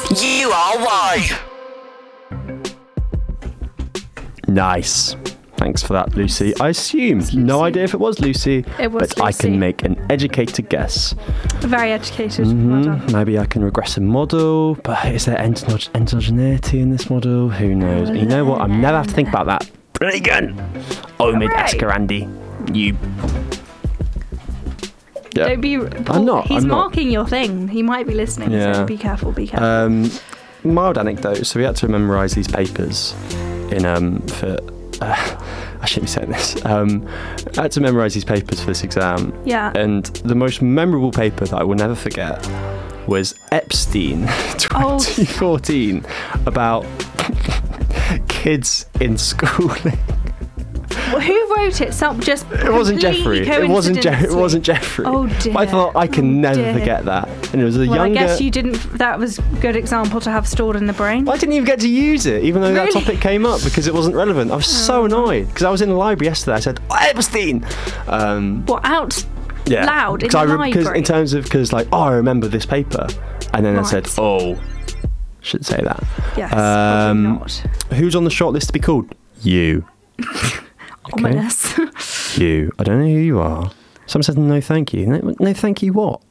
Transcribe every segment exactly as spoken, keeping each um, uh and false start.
You are why. Nice. Thanks for that, Lucy. I assume. No idea if it was Lucy. It was But Lucy. I can make an educated guess. Very educated. Mm-hmm. Well done. Maybe I can regress a model, but is there endog- endogeneity in this model? Who knows? You know what? I never have to think about that. Brilliant. Omid Hooray. Escarandi. You. Yeah. Don't be. Paul, not, He's I'm not. marking your thing. He might be listening. Yeah. So be careful. Be careful. Um, mild anecdote. So we had to memorise these papers in um for. Uh, I shouldn't be saying this. Um, I had to memorise these papers for this exam. Yeah. And the most memorable paper that I will never forget was Epstein twenty fourteen about kids in schooling. Well, who wrote it? Some just. It wasn't Jeffrey. It wasn't. Je- it wasn't Jeffrey. Oh dear. But I thought I can Oh, never dear. forget that. And it was a Well, younger. I guess you didn't. That was a good example to have stored in the brain. I didn't even get to use it, even though that Really? topic came up because it wasn't relevant. I was so annoyed because I was in the library yesterday. I said Epstein. Um, What out yeah. loud in 'Cause the I re- 'cause library? in terms of because like oh I remember this paper, and then I said Right. oh, should say that. Yes. Um, probably not. Who's on the short list to be called? You. Okay. Ominous. You. I don't know who you are. Someone said no, thank you. No, no thank you. What?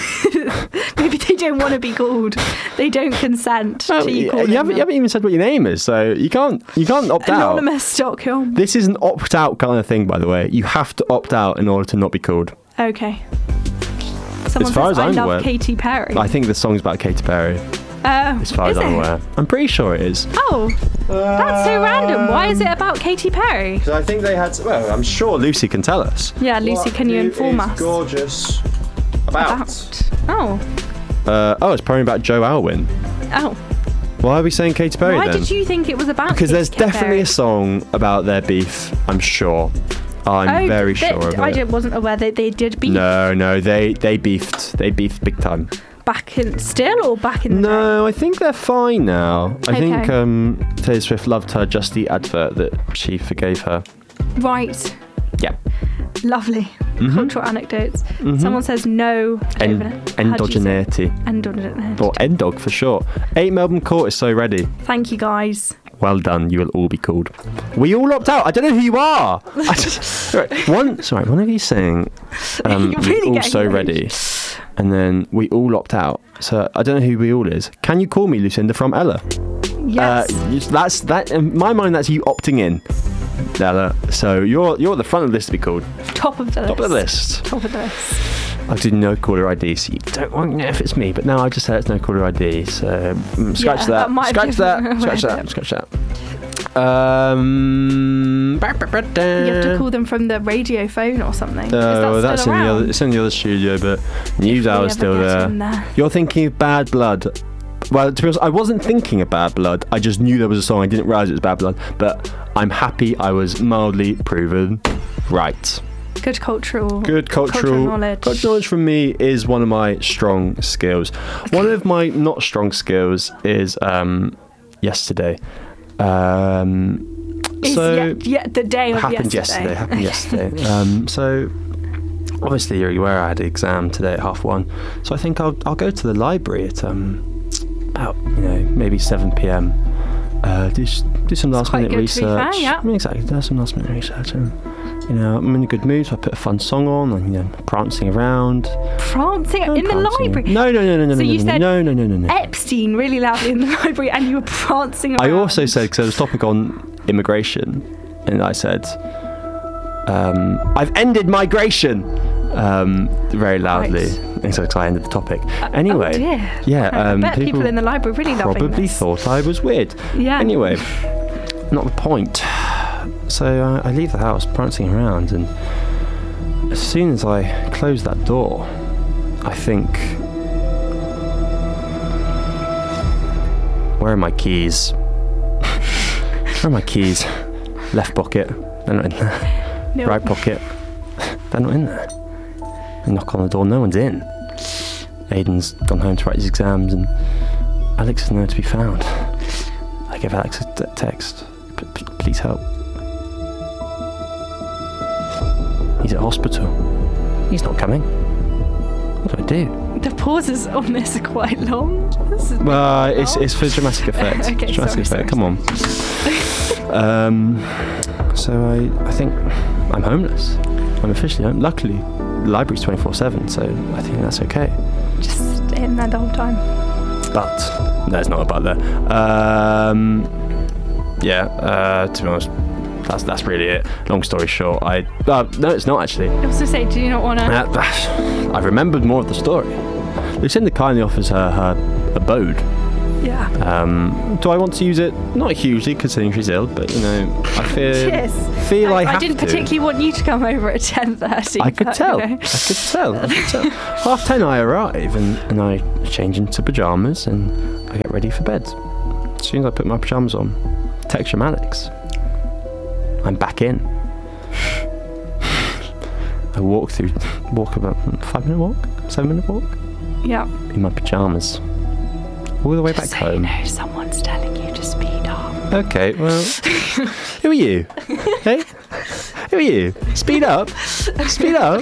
Maybe they don't want to be called. They don't consent Well, to you you, calling you haven't, them. you haven't even said what your name is, so you can't you can't opt out. Anonymous dot com. This is an opt out kind of thing, by the way. You have to opt out in order to not be called. Okay. Someone As far says, as I I'm love aware- Katy Perry. I think the song's about Katy Perry, Oh, as far is as I'm it? aware. I'm pretty sure it is. Oh, that's so random. Why is it about Katy Perry? Because I think they had. Well, I'm sure Lucy can tell us. Yeah, Lucy, can you inform us? Gorgeous. About. Oh, Uh, oh, it's probably about Joe Alwyn. oh. Why are we saying Katy Perry Why then? did you think it was about? Because there's Katy definitely Perry? a song about their beef. I'm sure. I'm Oh, very they- sure of I it. didn't- wasn't aware that they did beef No, no, they they beefed. They beefed big time. back in still or back in the No, I think they're fine now. I think Okay. um, Taylor Swift loved her Just Eat advert that she forgave her. day? Right. Yeah. Lovely. Mhm. Cultural anecdotes. Mhm. Someone says no. I don't En- even know. How do you say it? endogeneity. Endogeneity. Or Endog for short. Eight Melbourne Court is so ready. Thank you, guys. Well done, you will all be called. We all opt out. I don't know who you are. I just, right, one, sorry, one of you saying um, You're we're really all getting so rude. ready, and then we all opt out. So I don't know who we all is. Can you call me Lucinda from Ella? Yes. Uh, you- that's that. In my mind, that's you opting in, Ella. So you're you're at the front of the list to be called. Top of the list. Top of the list. Top of the list. I do no caller I D, so you don't want to know if it's me. But now I just said it's no caller I D. So mm, scratch Yeah, that. that might have Scratch that. given Scratch away a that. bit. Scratch that. Um. You have to call them from the radio phone or something. Is that Oh, still that's in the around? other. It's in the other studio, but news we hour's ever still get there. in there. You're thinking of Bad Blood. Well, to be honest, I wasn't thinking of Bad Blood. I just knew there was a song. I didn't realise it was Bad Blood. But I'm happy I was mildly proven right. Good cultural. Good cultural, cultural knowledge. Cultural knowledge from me is one of my strong skills. One of my not strong skills is um, yesterday. Um, Is so yet, yet the day of happened yesterday. yesterday. Happened yesterday. Um, so obviously you're aware I had an exam today at half one. So I think I'll I'll go to the library at um about you know maybe seven p.m. Uh, do s- do some last quite minute good to be fair, research. yeah. Exactly. Do some last minute research. And, you know, I'm in a good mood, so I put a fun song on, and you know, prancing around. Prancing I'm in the prancing. library. No, no, no, no, no, So no, you no, said no, no, no, no, no. Epstein really loudly in the library, and you were prancing I around. also said, because there was a topic on immigration, and I said, um, I've ended migration, um, very loudly. Right. And so I ended the topic. Anyway, Oh dear. yeah, I um, bet people, people in the library really loving probably this. thought I was weird. Yeah. Anyway, not the point. So uh, I leave the house prancing around, and as soon as I close that door, I think, where are my keys? Where are my keys? Left pocket, they're not in there. No. Right pocket, they're not in there. I knock on the door, no one's in. Aiden's gone home to write his exams, and Alex is nowhere to be found. I give Alex a t- text. P- p- please help. He's at hospital. He's not coming. What do I do? The pauses on this are quite long. This is Well, really it's long. it's for dramatic effect. Okay, dramatic sorry, effect. sorry, Come on. um, so I I think I'm homeless. I'm officially home. Luckily, the library's twenty-four seven, so I think that's okay. Just in there the whole time. But there's not a but there. Um, yeah. Uh, to be honest, that's that's really it. Long story short, I uh, no, it's not actually. I was going to say, do you not want to? Uh, I remembered more of the story. Lucinda kindly offers her her abode. Yeah. Um, do I want to use it? Not hugely, considering she's ill, but you know, I feel Cheers. feel I, I, have I didn't to. particularly want you to come over at ten thirty. I could tell. I could tell. I could tell. Half ten, I arrive and, and I change into pajamas and I get ready for bed. As soon as I put my pajamas on, text from Alex. I'm back in. I walk through, walk about five minute walk, seven minute walk Yeah. in my pajamas, all the way back So home. you know someone's telling you to speed up. Okay, well, who are you? Hey, who are you? Speed up, speed up.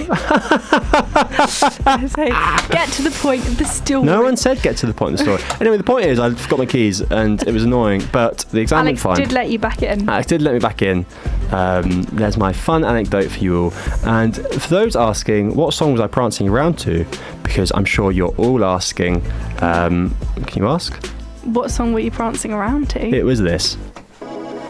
So get to the point of the story. No one said get to the point of the story. Anyway, the point is I forgot my keys and it was annoying, but the exam Alex went fine. did let you back in. Alex did let me back in. Um, there's my fun anecdote for you all. And for those asking, what song was I prancing around to? Because I'm sure you're all asking. Um, can you ask? What song were you prancing around to? It was this.